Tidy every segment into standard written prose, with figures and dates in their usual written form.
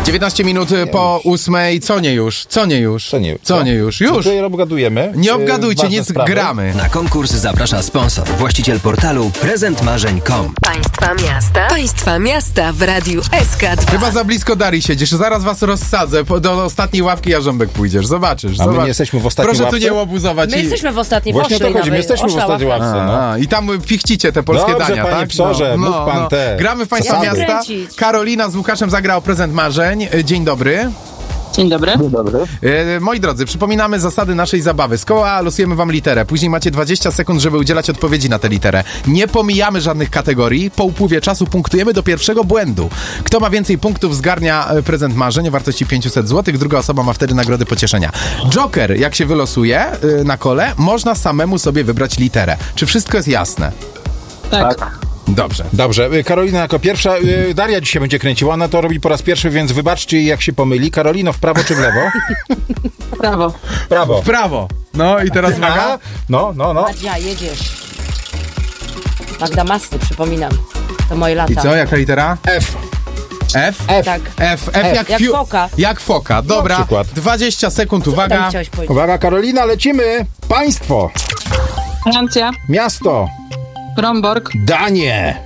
19 minut po 8. Co nie już? Już? Tutaj obgadujemy. Nie obgadujcie, nic, sprawy. gramy. Na konkurs zaprasza sponsor, właściciel portalu prezentmarzeń.com. Państwa miasta w Radiu SK2. Chyba za blisko Darii siedzisz, zaraz was rozsadzę. Do ostatniej ławki Jarząbek pójdziesz, zobaczysz. A my nie jesteśmy w ostatniej Proszę ławce? tu nie łobuzować. My jesteśmy w ostatniej, Właśnie o to chodzi, my jesteśmy w ostatniej ławce. I tam pichcicie te polskie Dobrze, dania, panie tak? psorze, mów pan te. Gramy w Państwa Co miasta. kręcić? Karolina z Łukaszem zagra o prezent marzeń. Dzień dobry. Dzień dobry. Moi drodzy, przypominamy zasady naszej zabawy. Z koła losujemy wam literę. Później macie 20 sekund, żeby udzielać odpowiedzi na tę literę. Nie pomijamy żadnych kategorii. Po upływie czasu punktujemy do pierwszego błędu. Kto ma więcej punktów, zgarnia prezent marzeń o wartości 500 zł. Druga osoba ma wtedy nagrody pocieszenia. Joker, jak się wylosuje na kole, można samemu sobie wybrać literę. Czy wszystko jest jasne? Tak. Dobrze. Karolina jako pierwsza. Daria dzisiaj będzie kręciła. Ona to robi po raz pierwszy, więc wybaczcie jej, jak się pomyli. Karolino, w prawo czy w lewo? Prawo. Prawo. W prawo. No i teraz uwaga. No. Madzia, jedziesz. Magda Masny, przypominam. To moje lata. I co, jaka litera? F. F? Tak. F Jak foka. Jak foka, dobra. Na przykład. 20 sekund, Tam uwaga. chciałeś powiedzieć. Uwaga, Karolina, lecimy. Państwo. Francja. Miasto. Kromborg. Danie.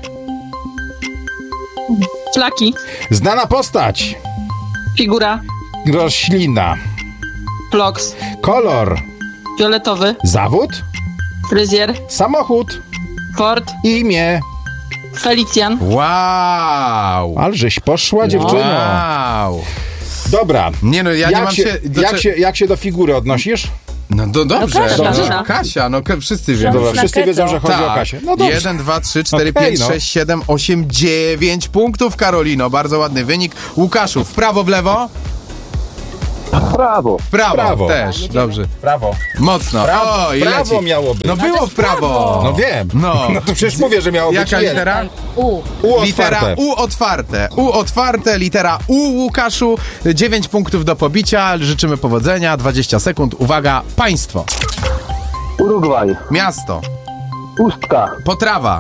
Flaki. Znana postać. Figura. Roślina. Floks. Kolor. Fioletowy. Zawód. Fryzjer. Samochód. Ford. Imię. Felicjan. Wow. Alżeś poszła, dziewczyno. Wow. Dobra. Nie no, ja nie mam się... Jak się do figury odnosisz? No dobrze. Kasia. Kasia, wszyscy wiedzą. Dobra, na wszyscy keto. wiedzą, że chodzi o Tak. Kasię. No dobrze. 1, 2, 3, 4, Okej, 5, 6, 7, 8, 9 punktów, Karolino. Bardzo ładny wynik. Łukaszu, w prawo, w lewo? Prawo. W prawo. Też, Jedziemy. dobrze. Prawo. Mocno. Prawo, I prawo leci. miało być. No to było jest w prawo. No wiem. No. No to przecież mówię, że miało być. Jaka jest. litera? U. Litera U otwarte. U otwarte, litera U, Łukaszu. 9 punktów do pobicia. Życzymy powodzenia. 20 sekund. Uwaga, państwo. Urugwaj. Miasto. Ustka. Potrawa.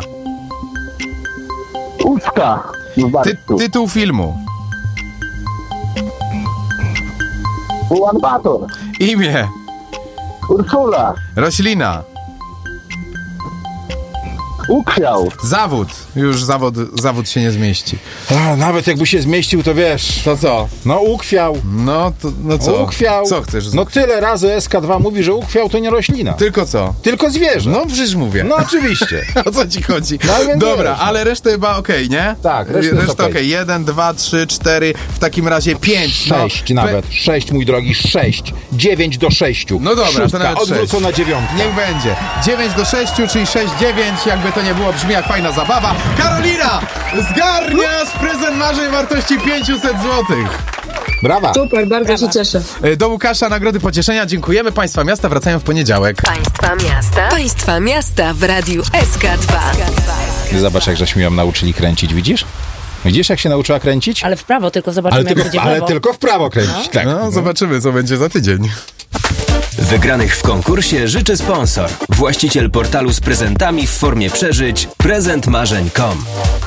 Ustka. W Barszczu. Tytuł filmu. Ulan Bator. Imię. Urszula. Roślina. Ukwiał. Zawód. Już zawód się nie zmieści. A, nawet jakby się zmieścił, to wiesz. To co? No ukwiał. No co? Ukwiał. Co chcesz? No tyle razy SK2 mówi, że ukwiał to nie roślina. Tylko co? Tylko zwierzę. No przecież mówię. No oczywiście. O co ci chodzi? No, więc Dobra, wiesz, ale reszta chyba okej, nie? Tak, reszta jest okej. okej. 1, 2, 3, 4, w takim razie 5. 6 nawet. 6, mój drogi, 6. 9 do 6. No dobra, to Szóstka, nawet odwrócona 9. Niech będzie. 9 do 6, czyli 6, 9. Jakby to nie było, brzmi jak fajna zabawa. Karolina! Zgarniasz prezent marzeń wartości 500 zł. Brawa. Super, bardzo się cieszę. Do Łukasza nagrody pocieszenia. Dziękujemy. Państwa miasta wracają w poniedziałek. Państwa miasta w Radiu SK2. Zobacz, jak żeśmy ją nauczyli kręcić, widzisz? Widzisz, jak się nauczyła kręcić? Ale w prawo, tylko zobaczymy, jak będzie w lewo. tylko w prawo kręcić, tak. No, zobaczymy, co będzie za tydzień. Wygranych w konkursie życzy sponsor, właściciel portalu z prezentami w formie przeżyć prezentmarzeń.com.